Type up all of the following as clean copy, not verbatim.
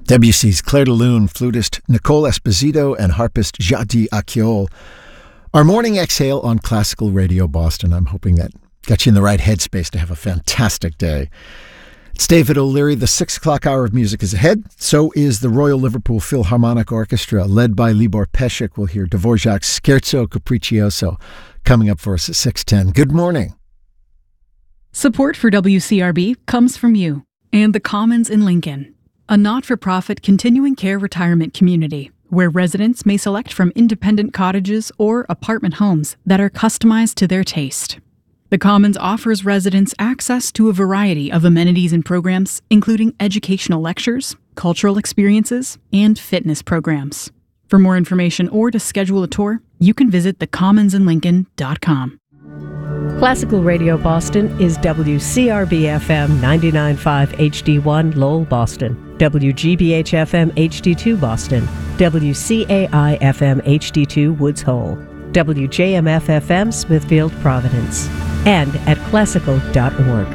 Debussy's Clair de Lune, flutist Nicole Esposito, and harpist Jadi Akyol. Our morning exhale on Classical Radio Boston. I'm hoping that got you in the right headspace to have a fantastic day. It's David O'Leary. The 6 o'clock hour of music is ahead. So is the Royal Liverpool Philharmonic Orchestra, led by Libor Pesek. We'll hear Dvorak's Scherzo Capriccioso coming up for us at 6:10. Good morning. Support for WCRB comes from you and the Commons in Lincoln, a not-for-profit continuing care retirement community where residents may select from independent cottages or apartment homes that are customized to their taste. The Commons offers residents access to a variety of amenities and programs, including educational lectures, cultural experiences, and fitness programs. For more information or to schedule a tour, you can visit thecommonsinlincoln.com. Classical Radio Boston is WCRB-FM 99.5 HD1 Lowell, Boston, WGBH-FM HD2 Boston, WCAI-FM HD2 Woods Hole, WJMF-FM Smithfield, Providence, and at classical.org.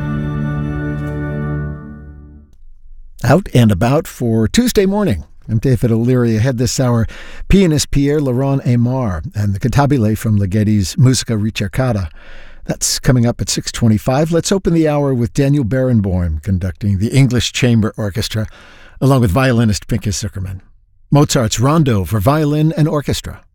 Out and about for Tuesday morning. I'm David O'Leary. Ahead this hour, pianist Pierre-Laurent Aimard and the cantabile from Ligeti's Musica Ricercata. That's coming up at 6:25. Let's open the hour with Daniel Barenboim conducting the English Chamber Orchestra, along with violinist Pinchas Zukerman. Mozart's Rondo for violin and orchestra.